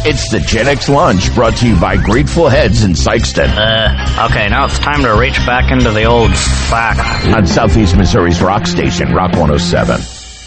It's the Gen X Lunch, brought to you by Grateful Heads in Sykeston. Okay, now it's time to reach back into the old sack. On Southeast Missouri's rock station, Rock 107.